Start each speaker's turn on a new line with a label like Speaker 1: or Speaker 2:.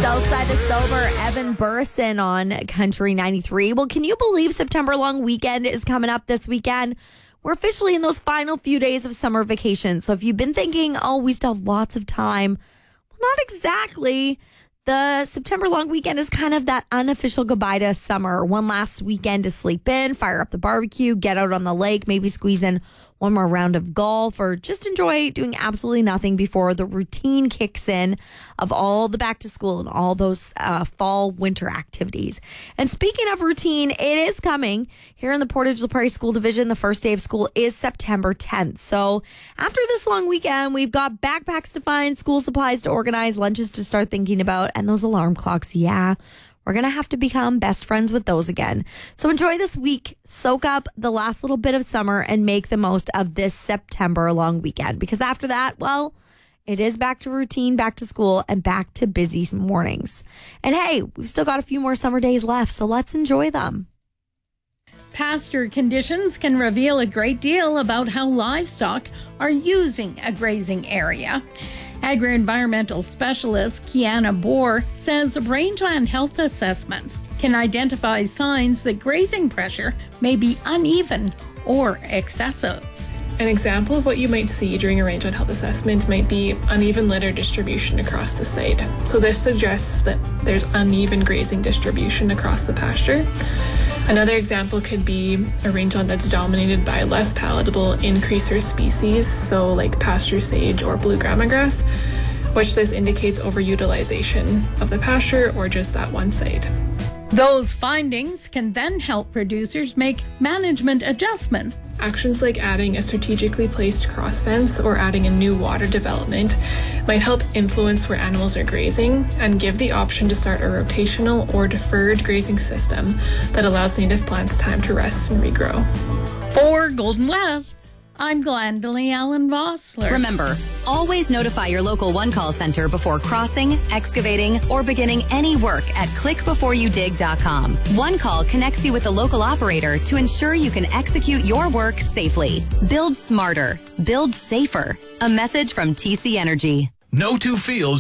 Speaker 1: Southside of Silver, Evan Burrison on Country 93. Well, can you believe September long weekend is coming up this weekend? We're officially in those final few days of summer vacation. So if you've been thinking, oh, we still have lots of time, well, not exactly. The September long weekend is kind of that unofficial goodbye to summer. One last weekend to sleep in, fire up the barbecue, get out on the lake, maybe squeeze in one more round of golf, or just enjoy doing absolutely nothing before the routine kicks in of all the back to school and all those fall winter activities. And speaking of routine, it is coming here in the Portage La Prairie School Division. The first day of school is September 10th. So after this long weekend, we've got backpacks to find, school supplies to organize, lunches to start thinking about, and those alarm clocks. Yeah, we're going to have to become best friends with those again. So enjoy this week, soak up the last little bit of summer, and make the most of this September long weekend. Because after that, well, it is back to routine, back to school, and back to busy mornings. And hey, we've still got a few more summer days left, so let's enjoy them.
Speaker 2: Pasture conditions can reveal a great deal about how livestock are using a grazing area. Agri-environmental specialist Kiana Bohr says rangeland health assessments can identify signs that grazing pressure may be uneven or excessive.
Speaker 3: An example of what you might see during a rangeland health assessment might be uneven litter distribution across the site. So this suggests that there's uneven grazing distribution across the pasture. Another example could be a rangeland that's dominated by less palatable increaser species, so like pasture sage or blue grama grass, which this indicates overutilization of the pasture or just that one site.
Speaker 2: Those findings can then help producers make management adjustments.
Speaker 3: Actions like adding a strategically placed cross fence or adding a new water development might help influence where animals are grazing and give the option to start a rotational or deferred grazing system that allows native plants time to rest and regrow.
Speaker 2: For Golden West, I'm Glendalee Allen Vossler.
Speaker 4: Remember, always notify your local one-call center before crossing, excavating, or beginning any work at clickbeforeyoudig.com. One Call connects you with the local operator to ensure you can execute your work safely. Build smarter. Build safer. A message from TC Energy.
Speaker 5: No two fields